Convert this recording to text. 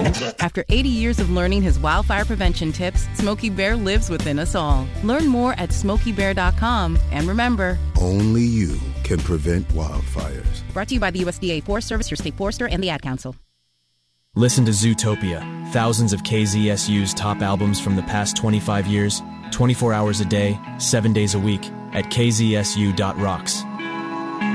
After 80 years of learning his wildfire prevention tips, Smokey Bear lives within us all. Learn more at SmokeyBear.com. And remember, only you can prevent wildfires. Brought to you by the USDA Forest Service, your state forester, and the Ad Council. Listen to Zootopia, thousands of KZSU's top albums from the past 25 years, 24 hours a day, 7 days a week, at kzsu.rocks.